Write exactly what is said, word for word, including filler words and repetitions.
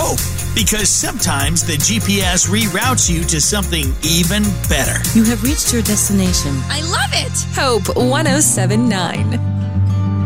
hope, because sometimes the G P S reroutes you to something even better. You have reached your destination. I love it! Hope one oh seven point nine.